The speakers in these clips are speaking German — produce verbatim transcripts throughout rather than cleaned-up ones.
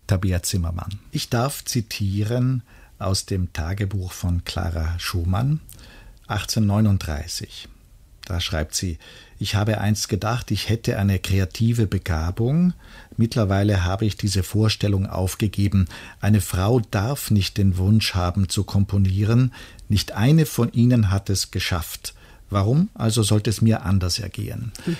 Tabea Zimmermann. Ich darf zitieren aus dem Tagebuch von Clara Schumann, achtzehnhundertneununddreißig. Da schreibt sie: Ich habe einst gedacht, ich hätte eine kreative Begabung. Mittlerweile habe ich diese Vorstellung aufgegeben. Eine Frau darf nicht den Wunsch haben zu komponieren. Nicht eine von ihnen hat es geschafft. Warum also sollte es mir anders ergehen? Hm.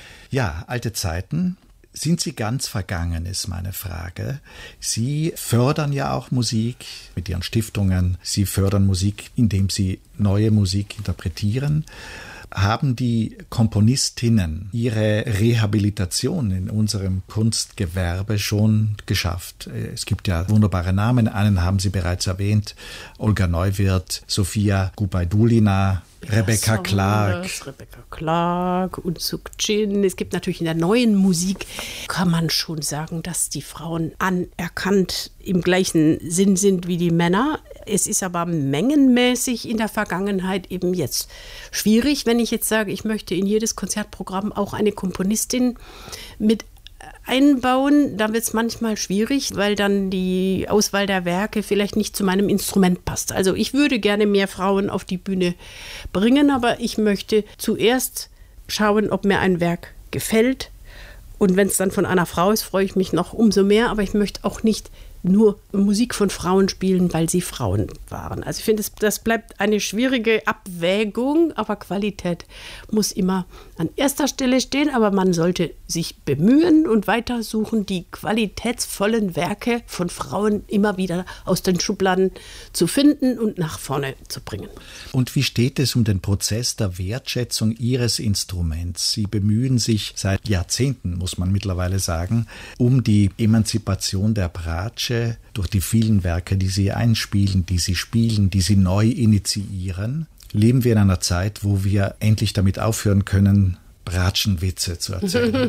Ja, alte Zeiten. Sind sie ganz vergangen, ist meine Frage. Sie fördern ja auch Musik mit ihren Stiftungen. Sie fördern Musik, indem sie neue Musik interpretieren. Haben die Komponistinnen ihre Rehabilitation in unserem Kunstgewerbe schon geschafft? Es gibt ja wunderbare Namen. Einen haben Sie bereits erwähnt: Olga Neuwirth, Sofia Gubaidulina, Rebecca Clark. Rebecca Clark, Unsuk Chin. Es gibt natürlich in der neuen Musik, kann man schon sagen, dass die Frauen anerkannt im gleichen Sinn sind wie die Männer. Es ist aber mengenmäßig in der Vergangenheit eben jetzt schwierig, wenn ich jetzt sage, ich möchte in jedes Konzertprogramm auch eine Komponistin mit einbauen, dann wird es manchmal schwierig, weil dann die Auswahl der Werke vielleicht nicht zu meinem Instrument passt. Also ich würde gerne mehr Frauen auf die Bühne bringen, aber ich möchte zuerst schauen, ob mir ein Werk gefällt. Und wenn es dann von einer Frau ist, freue ich mich noch umso mehr, aber ich möchte auch nicht nur Musik von Frauen spielen, weil sie Frauen waren. Also ich finde, das, das bleibt eine schwierige Abwägung, aber Qualität muss immer an erster Stelle stehen, aber man sollte sich bemühen und weitersuchen, die qualitätsvollen Werke von Frauen immer wieder aus den Schubladen zu finden und nach vorne zu bringen. Und wie steht es um den Prozess der Wertschätzung Ihres Instruments? Sie bemühen sich seit Jahrzehnten, muss man mittlerweile sagen, um die Emanzipation der Bratsche durch die vielen Werke, die Sie einspielen, die Sie spielen, die Sie neu initiieren. Leben wir in einer Zeit, wo wir endlich damit aufhören können, Bratschenwitze zu erzählen?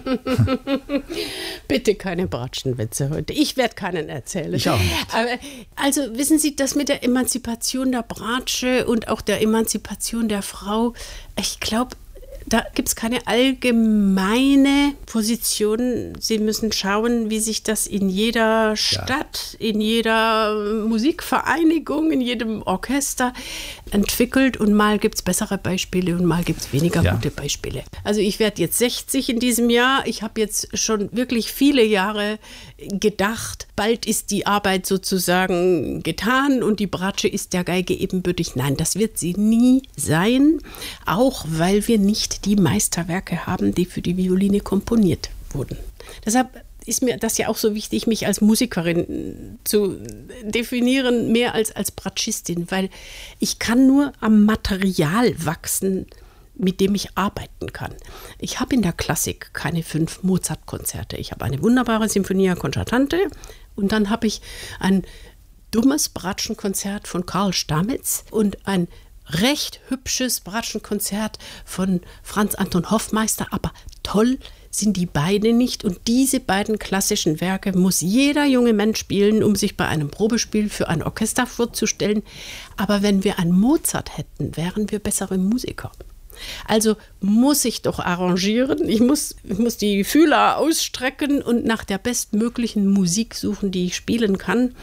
Bitte keine Bratschenwitze heute. Ich werde keinen erzählen. Ich auch nicht. Aber, also wissen Sie, das mit der Emanzipation der Bratsche und auch der Emanzipation der Frau, ich glaube, da gibt es keine allgemeine Position. Sie müssen schauen, wie sich das in jeder Stadt, ja. in jeder Musikvereinigung, in jedem Orchester entwickelt. Und mal gibt es bessere Beispiele und mal gibt es weniger ja. gute Beispiele. Also ich werde jetzt sechzig in diesem Jahr. Ich habe jetzt schon wirklich viele Jahre gedacht, bald ist die Arbeit sozusagen getan und die Bratsche ist der Geige ebenbürtig. Nein, das wird sie nie sein, auch weil wir nicht die Meisterwerke haben, die für die Violine komponiert wurden. Deshalb ist mir das ja auch so wichtig, mich als Musikerin zu definieren, mehr als als Bratschistin, weil ich kann nur am Material wachsen, mit dem ich arbeiten kann. Ich habe in der Klassik keine fünf Mozart-Konzerte. Ich habe eine wunderbare Sinfonia Concertante und dann habe ich ein dummes Bratschenkonzert von Karl Stamitz und ein recht hübsches Bratschenkonzert von Franz Anton Hoffmeister, aber toll sind die beiden nicht. Und diese beiden klassischen Werke muss jeder junge Mensch spielen, um sich bei einem Probespiel für ein Orchester vorzustellen. Aber wenn wir einen Mozart hätten, wären wir bessere Musiker. Also muss ich doch arrangieren, ich muss, ich muss die Fühler ausstrecken und nach der bestmöglichen Musik suchen, die ich spielen kann,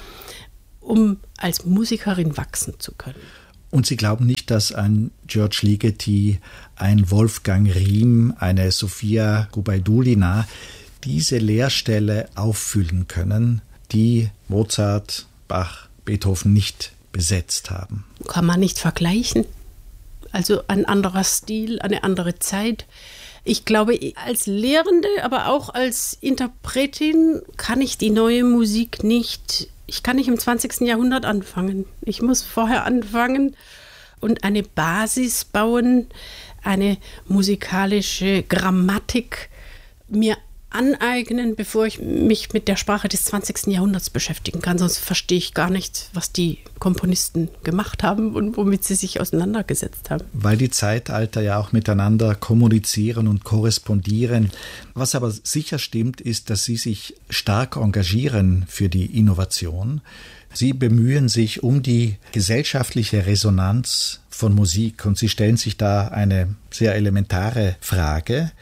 um als Musikerin wachsen zu können. Und Sie glauben nicht, dass ein George Ligeti, ein Wolfgang Riem, eine Sofia Gubaidulina diese Leerstelle auffüllen können, die Mozart, Bach, Beethoven nicht besetzt haben? Kann man nicht vergleichen. Also ein anderer Stil, eine andere Zeit. Ich glaube, als Lehrende, aber auch als Interpretin kann ich die neue Musik nicht, ich kann nicht im zwanzigsten Jahrhundert anfangen. Ich muss vorher anfangen und eine Basis bauen, eine musikalische Grammatik mir aneignen, bevor ich mich mit der Sprache des zwanzigsten Jahrhunderts beschäftigen kann. Sonst verstehe ich gar nicht, was die Komponisten gemacht haben und womit sie sich auseinandergesetzt haben. Weil die Zeitalter ja auch miteinander kommunizieren und korrespondieren. Was aber sicher stimmt, ist, dass Sie sich stark engagieren für die Innovation. Sie bemühen sich um die gesellschaftliche Resonanz von Musik und Sie stellen sich da eine sehr elementare Frage.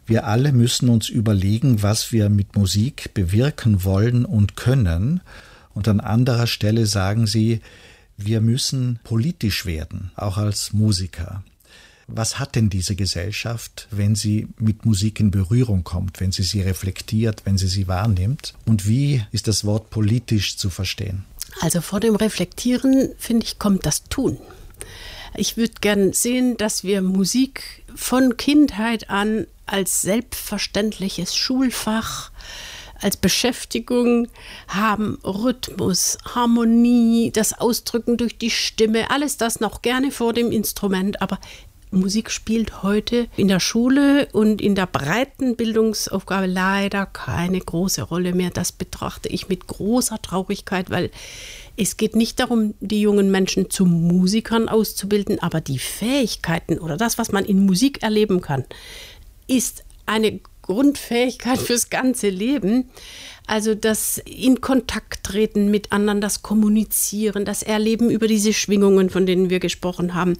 Wir alle müssen uns überlegen, was wir mit Musik bewirken wollen und können. Und an anderer Stelle sagen Sie, wir müssen politisch werden, auch als Musiker. Was hat denn diese Gesellschaft, wenn sie mit Musik in Berührung kommt, wenn sie sie reflektiert, wenn sie sie wahrnimmt? Und wie ist das Wort politisch zu verstehen? Also vor dem Reflektieren, finde ich, kommt das Tun. Ich würde gern sehen, dass wir Musik von Kindheit an als selbstverständliches Schulfach, als Beschäftigung haben, Rhythmus, Harmonie, das Ausdrücken durch die Stimme, alles das noch gerne vor dem Instrument, aber Musik spielt heute in der Schule und in der breiten Bildungsaufgabe leider keine große Rolle mehr. Das betrachte ich mit großer Traurigkeit, weil es geht nicht darum, die jungen Menschen zu Musikern auszubilden, aber die Fähigkeiten oder das, was man in Musik erleben kann, ist eine Grundfähigkeit fürs ganze Leben. Also das in Kontakt treten mit anderen, das Kommunizieren, das Erleben über diese Schwingungen, von denen wir gesprochen haben,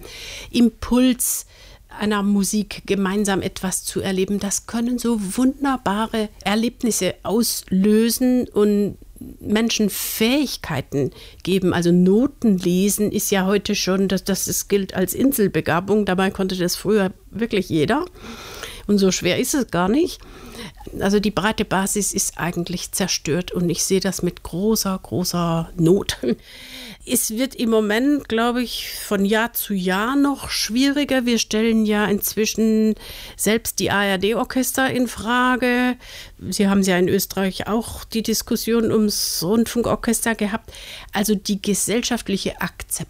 Impuls einer Musik, gemeinsam etwas zu erleben, das können so wunderbare Erlebnisse auslösen und Menschen Fähigkeiten geben. Also Noten lesen ist ja heute schon, das, das es gilt als Inselbegabung, dabei konnte das früher wirklich jeder. Und so schwer ist es gar nicht. Also die breite Basis ist eigentlich zerstört und ich sehe das mit großer, großer Not. Es wird im Moment, glaube ich, von Jahr zu Jahr noch schwieriger. Wir stellen ja inzwischen selbst die A R D-Orchester in Frage. Sie haben ja in Österreich auch die Diskussion ums Rundfunkorchester gehabt. Also die gesellschaftliche Akzeptanz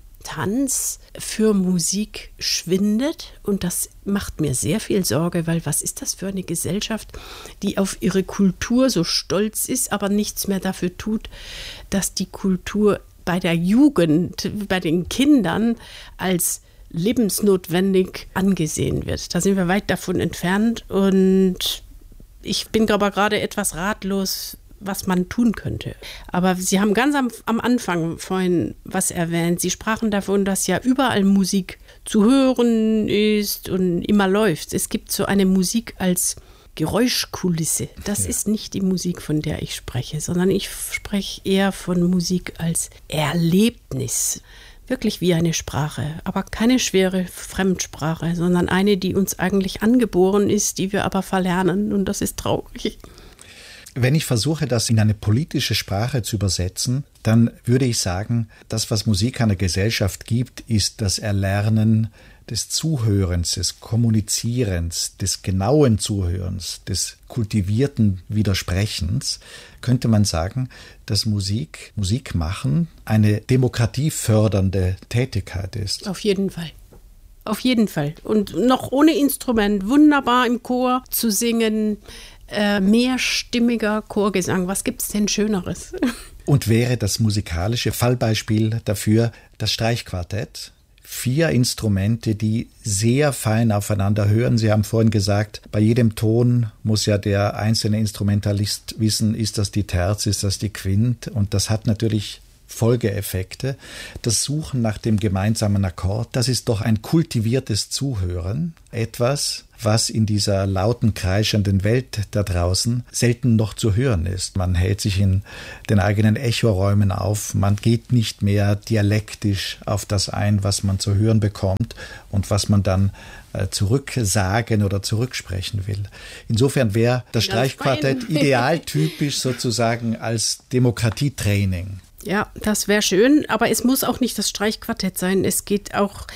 für Musik schwindet und das macht mir sehr viel Sorge, weil was ist das für eine Gesellschaft, die auf ihre Kultur so stolz ist, aber nichts mehr dafür tut, dass die Kultur bei der Jugend, bei den Kindern als lebensnotwendig angesehen wird. Da sind wir weit davon entfernt und ich bin aber gerade etwas ratlos, was man tun könnte. Aber Sie haben ganz am, am Anfang vorhin was erwähnt. Sie sprachen davon, dass ja überall Musik zu hören ist und immer läuft. Es gibt so eine Musik als Geräuschkulisse. Das ja. ist nicht die Musik, von der ich spreche, sondern ich spreche eher von Musik als Erlebnis. Wirklich wie eine Sprache, aber keine schwere Fremdsprache, sondern eine, die uns eigentlich angeboren ist, die wir aber verlernen und das ist traurig. Wenn ich versuche, das in eine politische Sprache zu übersetzen, dann würde ich sagen, das, was Musik einer Gesellschaft gibt, ist das Erlernen des Zuhörens, des Kommunizierens, des genauen Zuhörens, des kultivierten Widersprechens. Könnte man sagen, dass Musik, Musik machen, eine demokratiefördernde Tätigkeit ist. Auf jeden Fall. Auf jeden Fall. Und noch ohne Instrument, wunderbar im Chor zu singen, Äh, mehrstimmiger Chorgesang. Was gibt es denn Schöneres? Und wäre das musikalische Fallbeispiel dafür das Streichquartett? Vier Instrumente, die sehr fein aufeinander hören. Sie haben vorhin gesagt, bei jedem Ton muss ja der einzelne Instrumentalist wissen, ist das die Terz, ist das die Quint? Und das hat natürlich Folgeeffekte. Das Suchen nach dem gemeinsamen Akkord, das ist doch ein kultiviertes Zuhören. Etwas, was in dieser lauten, kreischenden Welt da draußen selten noch zu hören ist. Man hält sich in den eigenen Echoräumen auf, man geht nicht mehr dialektisch auf das ein, was man zu hören bekommt und was man dann äh, zurücksagen oder zurücksprechen will. Insofern wäre das Streichquartett idealtypisch sozusagen als Demokratietraining. Ja, das wäre schön, aber es muss auch nicht das Streichquartett sein. Es geht auch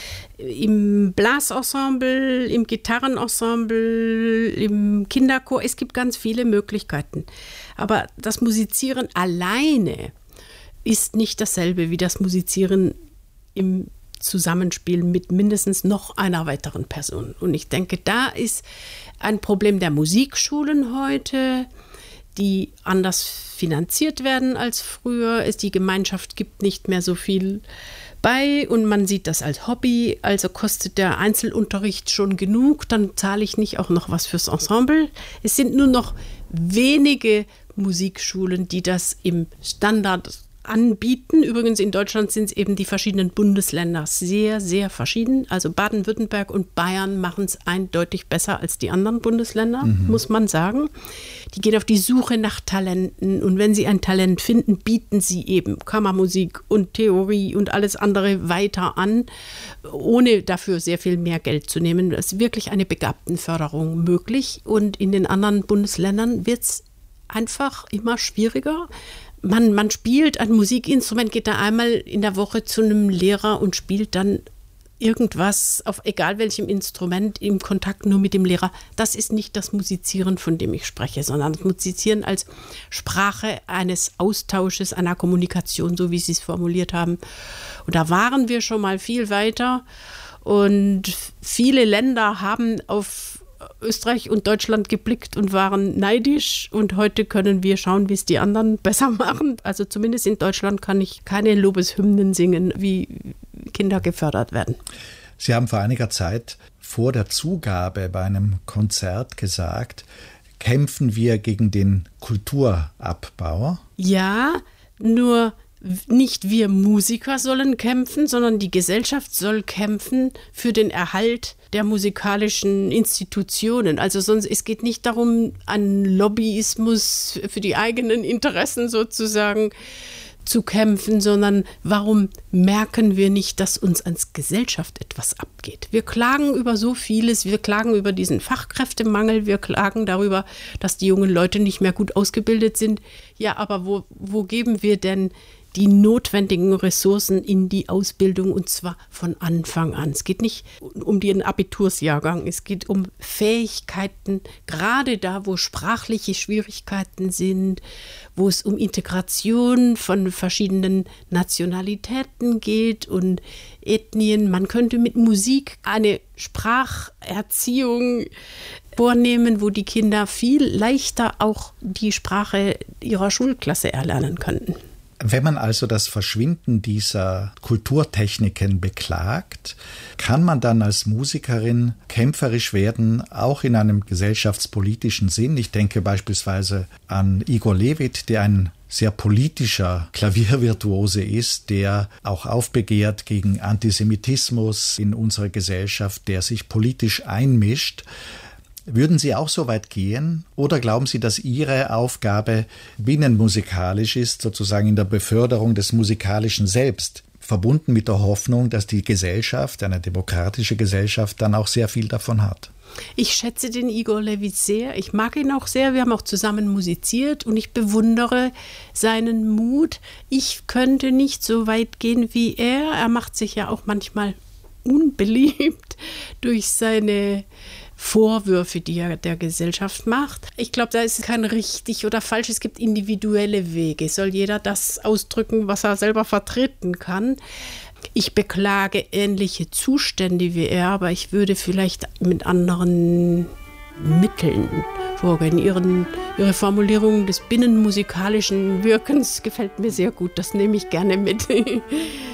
im Blasensemble, im Gitarrenensemble, im Kinderchor. Es gibt ganz viele Möglichkeiten. Aber das Musizieren alleine ist nicht dasselbe wie das Musizieren im Zusammenspiel mit mindestens noch einer weiteren Person. Und ich denke, da ist ein Problem der Musikschulen heute, die anders finanziert werden als früher. Es, die Gemeinschaft gibt nicht mehr so viel bei und man sieht das als Hobby. Also kostet der Einzelunterricht schon genug, dann zahle ich nicht auch noch was fürs Ensemble. Es sind nur noch wenige Musikschulen, die das im Standard anbieten. Übrigens in Deutschland sind es eben die verschiedenen Bundesländer sehr, sehr verschieden. Also Baden-Württemberg und Bayern machen es eindeutig besser als die anderen Bundesländer, mhm. muss man sagen. Die gehen auf die Suche nach Talenten und wenn sie ein Talent finden, bieten sie eben Kammermusik und Theorie und alles andere weiter an, ohne dafür sehr viel mehr Geld zu nehmen. Es ist wirklich eine Begabtenförderung möglich und in den anderen Bundesländern wird es einfach immer schwieriger. Man, man spielt ein Musikinstrument, geht da einmal in der Woche zu einem Lehrer und spielt dann irgendwas, auf egal welchem Instrument, im Kontakt nur mit dem Lehrer. Das ist nicht das Musizieren, von dem ich spreche, sondern das Musizieren als Sprache eines Austausches, einer Kommunikation, so wie Sie es formuliert haben. Und da waren wir schon mal viel weiter. Und viele Länder haben auf Österreich und Deutschland geblickt und waren neidisch und heute können wir schauen, wie es die anderen besser machen. Also zumindest in Deutschland kann ich keine Lobeshymnen singen, wie Kinder gefördert werden. Sie haben vor einiger Zeit vor der Zugabe bei einem Konzert gesagt, kämpfen wir gegen den Kulturabbau? Ja, nur nicht wir Musiker sollen kämpfen, sondern die Gesellschaft soll kämpfen für den Erhalt der musikalischen Institutionen. Also sonst, es geht nicht darum, an Lobbyismus für die eigenen Interessen sozusagen zu kämpfen, sondern warum merken wir nicht, dass uns als Gesellschaft etwas abgeht? Wir klagen über so vieles, wir klagen über diesen Fachkräftemangel, wir klagen darüber, dass die jungen Leute nicht mehr gut ausgebildet sind. Ja, aber wo, wo geben wir denn die notwendigen Ressourcen in die Ausbildung und zwar von Anfang an. Es geht nicht um den Abitursjahrgang, es geht um Fähigkeiten, gerade da, wo sprachliche Schwierigkeiten sind, wo es um Integration von verschiedenen Nationalitäten geht und Ethnien. Man könnte mit Musik eine Spracherziehung vornehmen, wo die Kinder viel leichter auch die Sprache ihrer Schulklasse erlernen könnten. Wenn man also das Verschwinden dieser Kulturtechniken beklagt, kann man dann als Musikerin kämpferisch werden, auch in einem gesellschaftspolitischen Sinn. Ich denke beispielsweise an Igor Levit, der ein sehr politischer Klaviervirtuose ist, der auch aufbegehrt gegen Antisemitismus in unserer Gesellschaft, der sich politisch einmischt. Würden Sie auch so weit gehen oder glauben Sie, dass Ihre Aufgabe binnenmusikalisch ist, sozusagen in der Beförderung des Musikalischen selbst, verbunden mit der Hoffnung, dass die Gesellschaft, eine demokratische Gesellschaft, dann auch sehr viel davon hat? Ich schätze den Igor Levit sehr, ich mag ihn auch sehr, wir haben auch zusammen musiziert und ich bewundere seinen Mut. Ich könnte nicht so weit gehen wie er, er macht sich ja auch manchmal unbeliebt durch seine Vorwürfe, die er der Gesellschaft macht. Ich glaube, da ist kein richtig oder falsch. Es gibt individuelle Wege. Soll jeder das ausdrücken, was er selber vertreten kann? Ich beklage ähnliche Zustände wie er, aber ich würde vielleicht mit anderen Mitteln vorgehen. Ihren, ihre Formulierung des binnenmusikalischen Wirkens gefällt mir sehr gut. Das nehme ich gerne mit.